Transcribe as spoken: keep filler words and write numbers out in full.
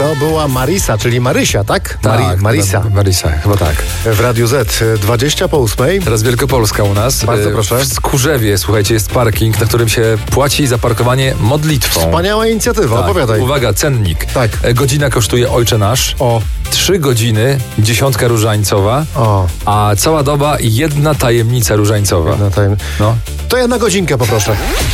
To była Marisa, czyli Marysia, tak? Tak, Mari- Marisa. Marisa, chyba tak. W Radiu Z, dwadzieścia po ósmej. Teraz Wielkopolska u nas. Bardzo E, proszę. W Skórzewie, słuchajcie, jest parking, na którym się płaci za parkowanie modlitwą. Wspaniała inicjatywa, Tak. opowiadaj. Uwaga, cennik. Tak. E, Godzina kosztuje Ojcze Nasz. O, Trzy godziny, dziesiątka różańcowa, o, a cała doba jedna tajemnica różańcowa. na time. No. To ja na godzinkę poproszę.